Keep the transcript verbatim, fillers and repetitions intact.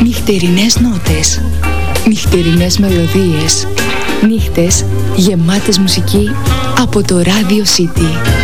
Νυχτερινές νότες, νυχτερινές μελωδίες, νύχτες γεμάτες μουσική από το Radio City.